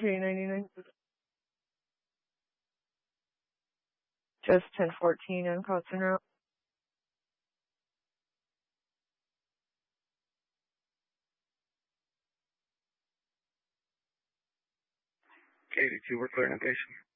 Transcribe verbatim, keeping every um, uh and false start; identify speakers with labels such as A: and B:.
A: J ninety-nine. Just ten fourteen on Costin route.
B: K eighty-two, we're clearing location.